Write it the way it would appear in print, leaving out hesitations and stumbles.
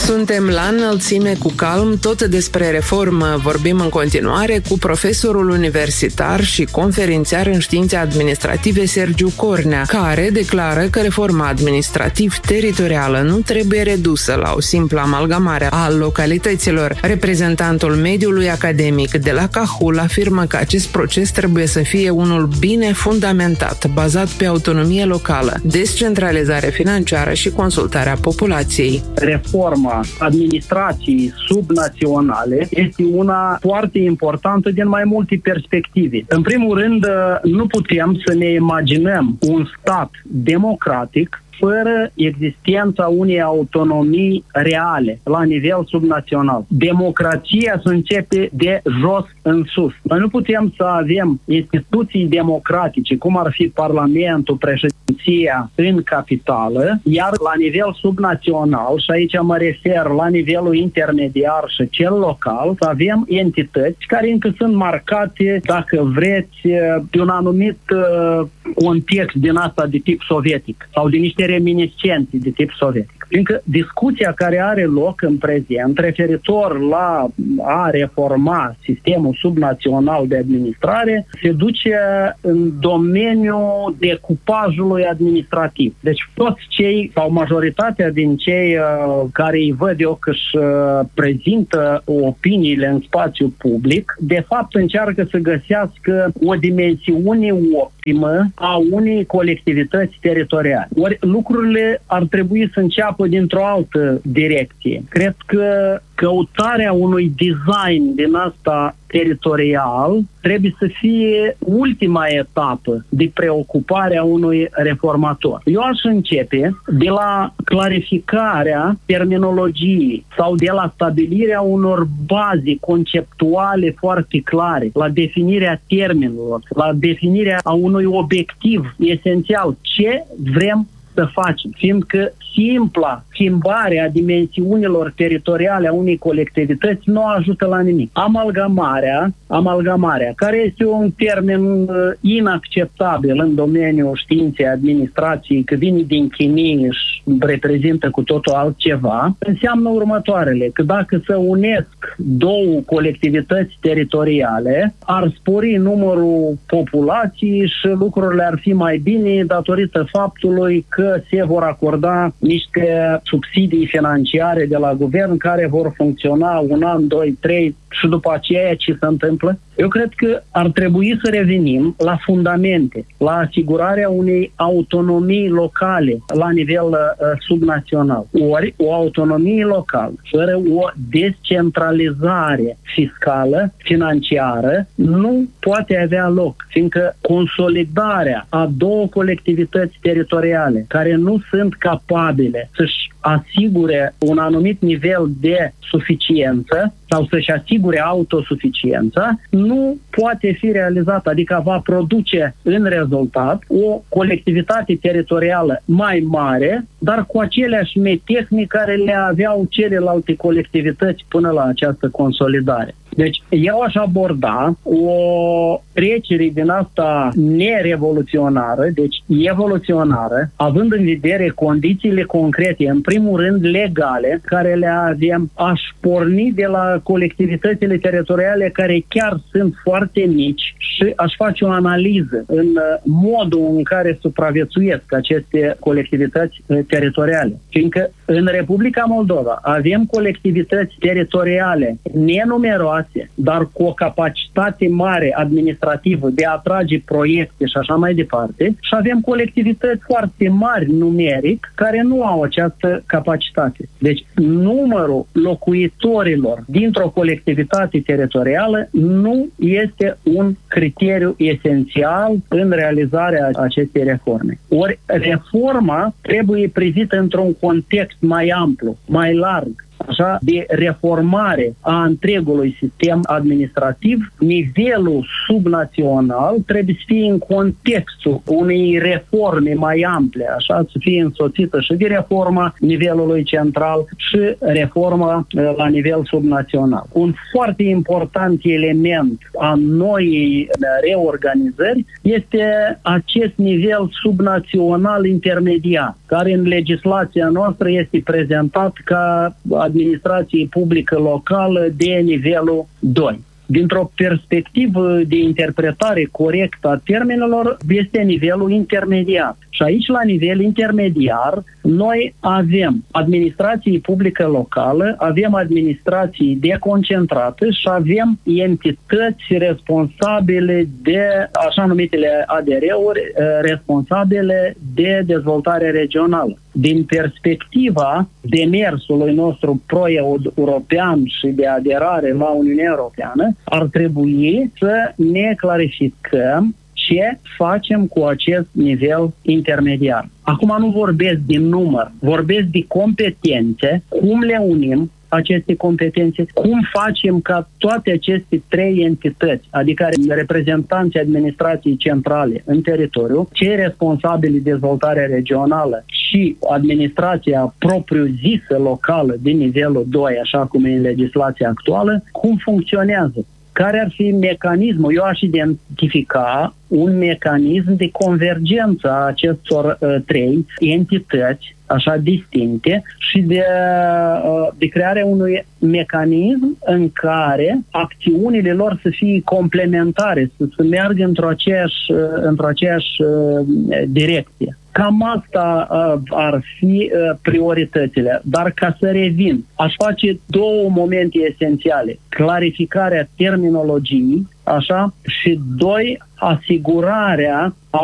Suntem la înălțime cu calm, tot despre reformă vorbim în continuare cu profesorul universitar și conferențiar în științe administrative Sergiu Cornea, care declară că reforma administrativ-teritorială nu trebuie redusă la o simplă amalgamare a localităților. Reprezentantul mediului academic de la CAHUL afirmă că acest proces trebuie să fie unul bine fundamentat, bazat pe autonomie locală, descentralizare financiară și consultarea populației. Reforma administrației subnaționale este una foarte importantă din mai multe perspective. În primul rând, nu putem să ne imaginăm un stat democratic fără existența unei autonomii reale la nivel subnațional. Democrația se începe de jos în sus. Noi nu putem să avem instituții democratice, cum ar fi Parlamentul, președinția în capitală, iar la nivel subnațional, și aici mă refer la nivelul intermediar și cel local, să avem entități care încă sunt marcate, dacă vreți, de un anumit context din asta de tip sovietic sau de niște reminiscențe de tip sovietic. Fiindcă discuția care are loc în prezent referitor la a reforma sistemul subnațional de administrare se duce în domeniul decupajului administrativ. Deci toți cei sau majoritatea din cei care îi văd eu că își prezintă opiniile în spațiu public, de fapt încearcă să găsească o dimensiune optimă a unei colectivități teritoriale. Ori lucrurile ar trebui să înceapă dintr-o altă direcție. Cred că căutarea unui design din asta teritorial trebuie să fie ultima etapă de preocupare a unui reformator. Eu aș începe de la clarificarea terminologiei sau de la stabilirea unor baze conceptuale foarte clare, la definirea termenilor, la definirea a unui obiectiv esențial. Ce vrem să facem? Fiindcă simpla schimbare a dimensiunilor teritoriale a unei colectivități nu ajută la nimic. Amalgamarea, care este un termen inacceptabil în domeniul științei administrației, că vine din chinie și reprezintă cu totul altceva, înseamnă următoarele, că dacă se unesc două colectivități teritoriale, ar spori numărul populației și lucrurile ar fi mai bine datorită faptului că se vor acorda niște subsidii financiare de la guvern care vor funcționa 1 an, 2, 3 și după aceea ce se întâmplă? Eu cred că ar trebui să revenim la fundamente, la asigurarea unei autonomii locale la nivel subnațional. Ori o autonomie locală, fără o descentralizare fiscală, financiară, nu poate avea loc, fiindcă consolidarea a două colectivități teritoriale care nu sunt capabile să-și asigure un anumit nivel de suficiență sau să-și asigure autosuficiența, nu poate fi realizată, adică va produce în rezultat o colectivitate teritorială mai mare, dar cu aceleași tehnici care le aveau celelalte colectivități până la această consolidare. Deci eu aș aborda o trecere din asta nerevoluționară, deci evoluționară, având în vedere condițiile concrete, în primul rând legale, care le avem. Aș porni de la colectivitățile teritoriale care chiar sunt foarte mici și aș face o analiză în modul în care supraviețuiesc aceste colectivități teritoriale. Fiindcă în Republica Moldova avem colectivități teritoriale nenumeroase, dar cu o capacitate mare administrativă de a atrage proiecte și așa mai departe, și avem colectivități foarte mari numeric care nu au această capacitate. Deci numărul locuitorilor dintr-o colectivitate teritorială nu este un criteriu esențial în realizarea acestei reforme. Ori reforma trebuie privită într-un context mai amplu, mai larg, așa, de reformare a întregului sistem administrativ. Nivelul subnațional trebuie să fie în contextul unei reforme mai ample, așa, să fie însoțită și de reforma nivelului central și reforma la nivel subnațional. Un foarte important element a noii reorganizări este acest nivel subnațional intermediar, care în legislația noastră este prezentat ca administrației publică locală de nivelul 2. Dintr-o perspectivă de interpretare corectă a termenelor, este nivelul intermediar. Și aici, la nivel intermediar, noi avem administrație publică locală, avem administrații deconcentrate și avem entități responsabile de, așa numitele ADR-uri, responsabile de dezvoltare regională. Din perspectiva demersului nostru pro-european și de aderare la Uniunea Europeană, ar trebui să ne clarificăm ce facem cu acest nivel intermediar. Acum nu vorbesc din număr, vorbesc de competențe, cum le unim aceste competențe, cum facem ca toate aceste 3 entități, adică reprezentanții administrației centrale în teritoriu, cei responsabili de dezvoltare regională și administrația propriu-zisă locală din nivelul 2, așa cum e în legislația actuală, cum funcționează. Care ar fi mecanismul? Eu aș identifica un mecanism de convergență a acestor 3 entități, așa distincte, și de crearea unui mecanism în care acțiunile lor să fie complementare, să meargă într-o aceeași direcție. Cam asta ar fi prioritățile. Dar ca să revin, aș face 2 momente esențiale. Clarificarea terminologiei, așa, și 2, asigurarea